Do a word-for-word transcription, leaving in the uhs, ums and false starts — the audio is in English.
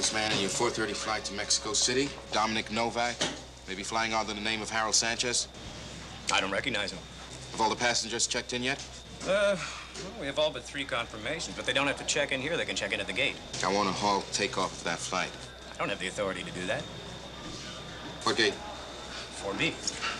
This man in your four thirty flight to Mexico City, Dominic Novak, maybe flying under the name of Harold Sanchez. I don't recognize him. Have all the passengers checked in yet? Uh, well, we have all but three confirmations, but they don't have to check in here. They can check in at the gate. I want to halt takeoff of that flight. I don't have the authority to do that. What gate? four B.